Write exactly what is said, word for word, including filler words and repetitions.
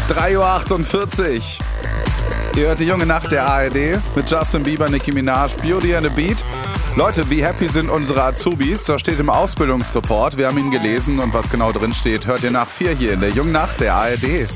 drei Uhr achtundvierzig. Ihr hört die junge Nacht der A R D mit Justin Bieber, Nicki Minaj, Beauty and the Beat. Leute, wie happy sind unsere Azubis? Das steht im Ausbildungsreport. Wir haben ihn gelesen und was genau drin steht, hört ihr nach vier hier in der jungen Nacht der A R D.